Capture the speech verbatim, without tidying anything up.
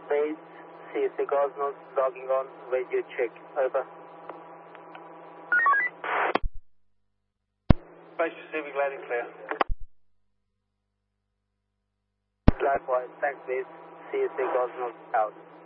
Base, C S A Cosmos, logging on, radio check, over. Base Pacific landing clear. Likewise, thanks Base, C S A Cosmos, out.